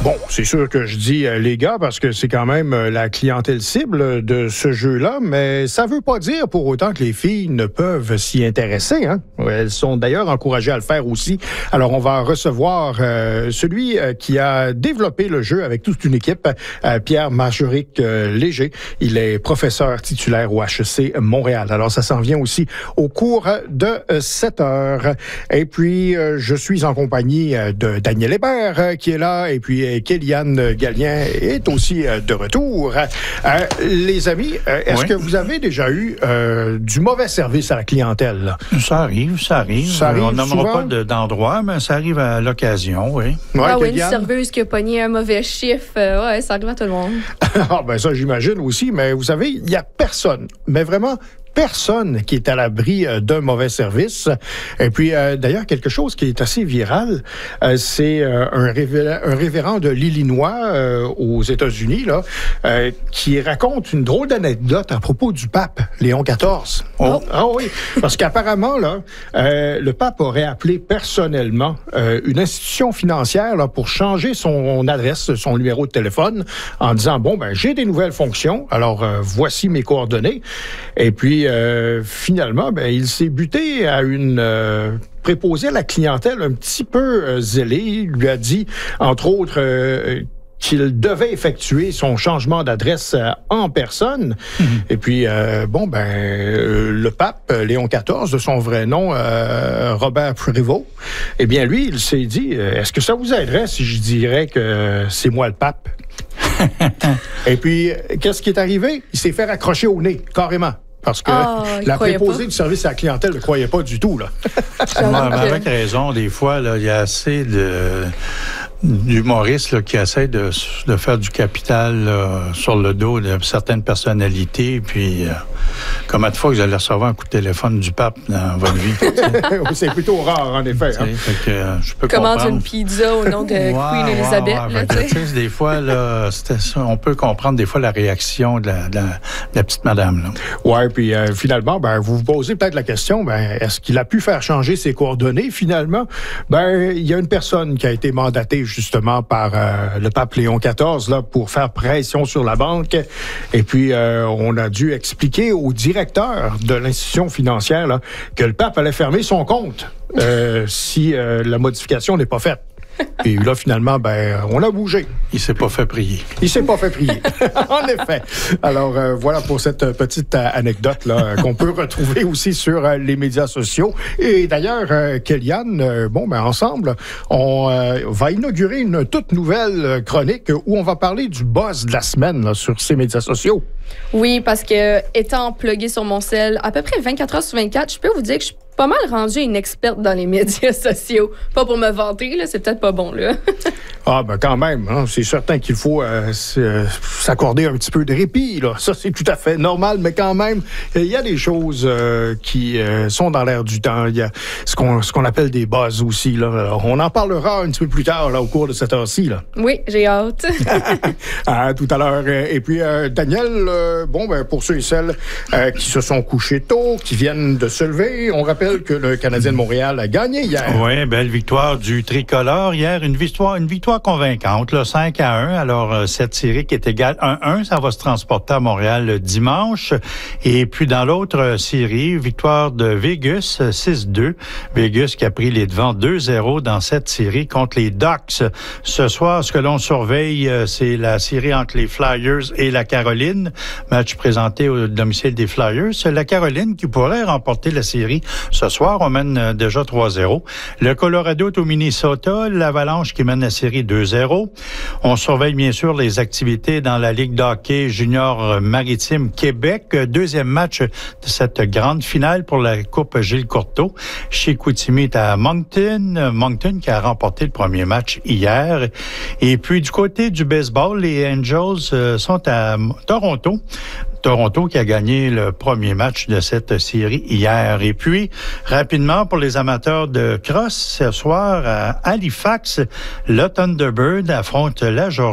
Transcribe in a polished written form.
Bon, c'est sûr que je dis les gars parce que c'est quand même la clientèle cible de ce jeu-là, mais ça veut pas dire pour autant que les filles ne peuvent s'y intéresser. Hein? Elles sont d'ailleurs encouragées à le faire aussi. Alors, on va recevoir celui qui a développé le jeu avec toute une équipe, Pierre Majoric-Léger. Il est professeur titulaire au HEC Montréal. Alors, ça s'en vient aussi au cours de 7 heures. Et puis, je suis en compagnie de Daniel Hébert qui est là, et puis Kéliane Gallien est aussi de retour. Les amis, est-ce que vous avez déjà eu du mauvais service à la clientèle? Là? Ça arrive. On n'aimera pas d'endroit, mais ça arrive à l'occasion, oui. Ouais, une serveuse qui a pogné un mauvais chiffre, ça arrive à tout le monde. Ben ça, j'imagine aussi, mais vous savez, il n'y a personne, mais vraiment personne qui est à l'abri d'un mauvais service. Et puis, d'ailleurs, quelque chose qui est assez viral, c'est un révérend de l'Illinois aux États-Unis là, qui raconte une drôle d'anecdote à propos du pape Léon XIV. Oh. Ah oui, parce qu'apparemment, là, le pape aurait appelé personnellement une institution financière là, pour changer son adresse, son numéro de téléphone, en disant, bon, ben j'ai des nouvelles fonctions, alors voici mes coordonnées. Et puis, finalement, ben, il s'est buté à une préposée à la clientèle un petit peu zélée. Il lui a dit, entre autres, qu'il devait effectuer son changement d'adresse en personne. Mm-hmm. Et puis, le pape, Léon XIV, de son vrai nom, Robert Prévost, eh bien, lui, il s'est dit, est-ce que ça vous aiderait si je dirais que c'est moi le pape? Et puis, qu'est-ce qui est arrivé? Il s'est fait raccrocher au nez, carrément. Parce que la préposée du service à la clientèle ne croyait pas du tout. Là. Avec raison, des fois, il y a assez d'humoristes là, qui essaient de faire du capital sur le dos de certaines personnalités. Puis, combien de fois que vous allez recevoir un coup de téléphone du pape dans votre vie? C'est plutôt rare, en effet. Hein? Fait que, je peux Commande comprendre. Une pizza au nom de Queen Elizabeth. Des fois, là, on peut comprendre des fois la réaction de la petite madame. Oui, puis finalement, vous vous posez peut-être la question, est-ce qu'il a pu faire changer ses coordonnées finalement? Il y a une personne qui a été mandatée justement par le pape Léon XIV là, pour faire pression sur la banque. Et puis, on a dû expliquer au directeur de l'institution financière là, que le pape allait fermer son compte si la modification n'est pas faite. Et là, finalement, on a bougé. Il s'est pas fait prier. En effet. Alors, voilà pour cette petite anecdote là qu'on peut retrouver aussi sur les médias sociaux. Et d'ailleurs, Kéliane, ensemble, on va inaugurer une toute nouvelle chronique où on va parler du buzz de la semaine là, sur ces médias sociaux. Oui, parce que étant plugué sur mon cell à peu près 24 heures sur 24, je peux vous dire que je suis pas mal rendue une experte dans les médias sociaux. Pas pour me vanter, là, c'est peut-être pas bon, là. Quand même, hein, c'est certain qu'il faut s'accorder un petit peu de répit, là. Ça, c'est tout à fait normal, mais quand même, il y a des choses qui sont dans l'air du temps. Il y a ce qu'on appelle des buzz aussi, là. Alors, on en parlera un petit peu plus tard, là, au cours de cette heure-ci, là. Oui, j'ai hâte. Tout à l'heure. Et puis, Daniel, pour ceux et celles qui se sont couchés tôt, qui viennent de se lever, on rappelle que le Canadien de Montréal a gagné hier. Oui, belle victoire du tricolore hier. Une victoire convaincante, là, 5-1. Alors, cette série qui est égale 1-1, ça va se transporter à Montréal le dimanche. Et puis, dans l'autre série, victoire de Vegas, 6-2. Vegas qui a pris les devants 2-0 dans cette série contre les Ducks. Ce soir, ce que l'on surveille, c'est la série entre les Flyers et la Caroline. Match présenté au domicile des Flyers. C'est la Caroline qui pourrait remporter la série. Ce soir, on mène déjà 3-0. Le Colorado est au Minnesota. L'Avalanche qui mène la série 2-0. On surveille bien sûr les activités dans la Ligue d'hockey junior maritime Québec. Deuxième match de cette grande finale pour la Coupe Gilles Courteau. Chicoutimi est à Moncton. Moncton qui a remporté le premier match hier. Et puis du côté du baseball, les Angels sont à Toronto. Toronto qui a gagné le premier match de cette série hier. Et puis, rapidement, pour les amateurs de cross, ce soir à Halifax, le Thunderbird affronte la Georgie.